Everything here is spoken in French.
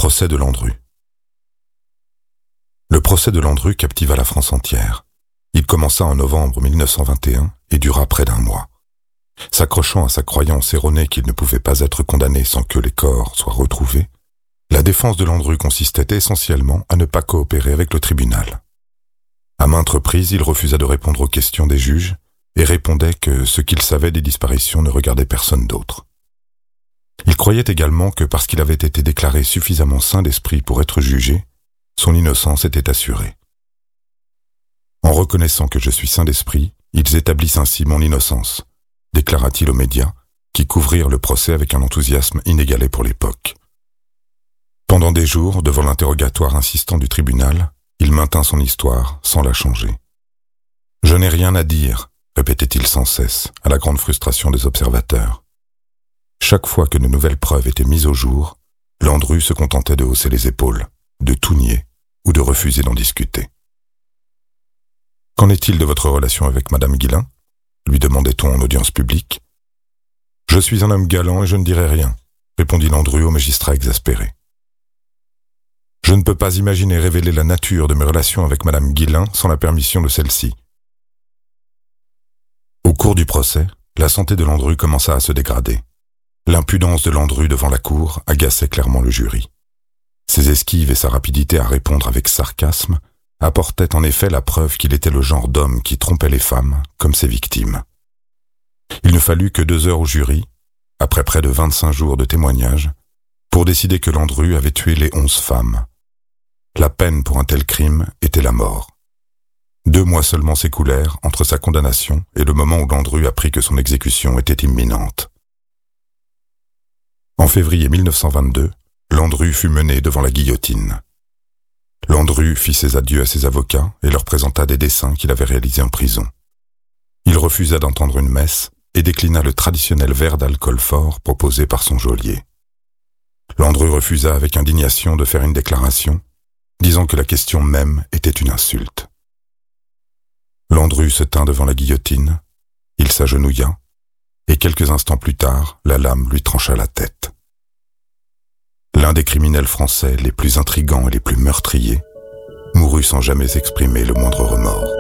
procès de Landru. Le procès de Landru captiva la France entière. Il commença en novembre 1921 et dura près d'un mois. S'accrochant à sa croyance erronée qu'il ne pouvait pas être condamné sans que les corps soient retrouvés, la défense de Landru consistait essentiellement à ne pas coopérer avec le tribunal. À maintes reprises, il refusa de répondre aux questions des juges et répondait que ce qu'il savait des disparitions ne regardait personne d'autre. Il croyait également que parce qu'il avait été déclaré suffisamment sain d'esprit pour être jugé, son innocence était assurée. En reconnaissant que je suis sain d'esprit, ils établissent ainsi mon innocence, déclara-t-il aux médias, qui couvrirent le procès avec un enthousiasme inégalé pour l'époque. Pendant des jours, devant l'interrogatoire insistant du tribunal, il maintint son histoire sans la changer. « Je n'ai rien à dire », répétait-il sans cesse, à la grande frustration des observateurs. Chaque fois que de nouvelles preuves étaient mises au jour, Landru se contentait de hausser les épaules, de tout nier ou de refuser d'en discuter. « Qu'en est-il de votre relation avec Madame Guillain ?» lui demandait-on en audience publique. « Je suis un homme galant et je ne dirai rien », répondit Landru au magistrat exaspéré. « Je ne peux pas imaginer révéler la nature de mes relations avec Madame Guillain sans la permission de celle-ci. » Au cours du procès, la santé de Landru commença à se dégrader. L'impudence de Landru devant la cour agaçait clairement le jury. Ses esquives et sa rapidité à répondre avec sarcasme apportaient en effet la preuve qu'il était le genre d'homme qui trompait les femmes comme ses victimes. Il ne fallut que 2 heures au jury, après près de 25 jours de témoignages, pour décider que Landru avait tué les 11 femmes. La peine pour un tel crime était la mort. 2 mois seulement s'écoulèrent entre sa condamnation et le moment où Landru apprit que son exécution était imminente. En février 1922, Landru fut mené devant la guillotine. Landru fit ses adieux à ses avocats et leur présenta des dessins qu'il avait réalisés en prison. Il refusa d'entendre une messe et déclina le traditionnel verre d'alcool fort proposé par son geôlier. Landru refusa avec indignation de faire une déclaration, disant que la question même était une insulte. Landru se tint devant la guillotine, il s'agenouilla, et quelques instants plus tard, la lame lui trancha la tête. L'un des criminels français les plus intrigants et les plus meurtriers mourut sans jamais exprimer le moindre remords.